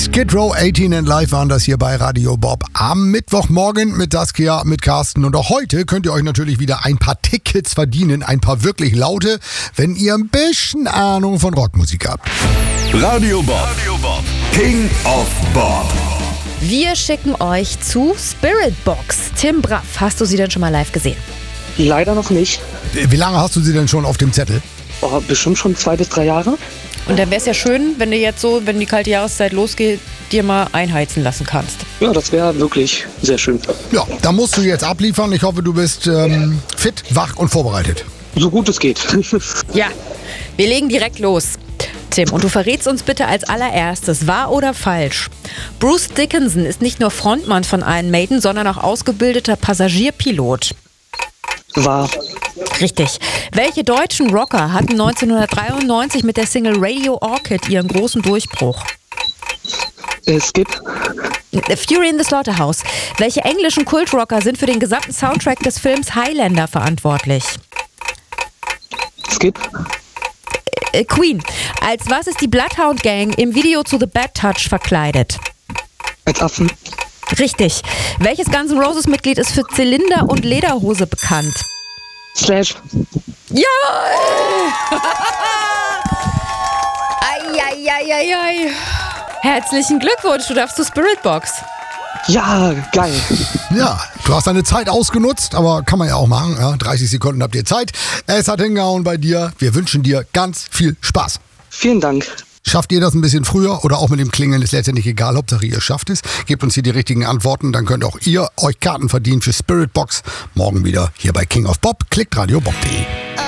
Skid Row, 18 and Live waren das hier bei Radio Bob am Mittwochmorgen mit Saskia, mit Carsten. Und auch heute könnt ihr euch natürlich wieder ein paar Tickets verdienen, ein paar wirklich laute, wenn ihr ein bisschen Ahnung von Rockmusik habt. Radio Bob, King of Bob. Wir schicken euch zu Spiritbox. Tim Braff, hast du sie denn schon mal live gesehen? Leider noch nicht. Wie lange hast du sie denn schon auf dem Zettel? Oh, bestimmt schon 2 bis 3 Jahre. Und dann wäre es ja schön, wenn du jetzt so, wenn die kalte Jahreszeit losgeht, dir mal einheizen lassen kannst. Ja, das wäre wirklich sehr schön. Ja, da musst du jetzt abliefern. Ich hoffe, du bist fit, wach und vorbereitet. So gut es geht. Ja, wir legen direkt los. Tim, und du verrätst uns bitte als allererstes, wahr oder falsch? Bruce Dickinson ist nicht nur Frontmann von Iron Maiden, sondern auch ausgebildeter Passagierpilot. War. Richtig. Welche deutschen Rocker hatten 1993 mit der Single Radio Orchid ihren großen Durchbruch? Skip. Fury in the Slaughterhouse. Welche englischen Kultrocker sind für den gesamten Soundtrack des Films Highlander verantwortlich? Skip. Queen. Als was ist die Bloodhound Gang im Video zu The Bad Touch verkleidet? Als Affen. Richtig. Welches Guns N' Roses Mitglied ist für Zylinder und Lederhose bekannt? Slash. Ja! Eieieiei. Herzlichen Glückwunsch, du darfst zur Spiritbox. Ja, geil. Ja, du hast deine Zeit ausgenutzt, aber kann man ja auch machen. Ja, 30 Sekunden habt ihr Zeit. Es hat hingehauen bei dir. Wir wünschen dir ganz viel Spaß. Vielen Dank. Schafft ihr das ein bisschen früher oder auch mit dem Klingeln, ist letztendlich egal. Hauptsache ihr schafft es. Gebt uns hier die richtigen Antworten, dann könnt auch ihr euch Karten verdienen für Spiritbox. Morgen wieder hier bei King of Bob. Klickt radiobob.de.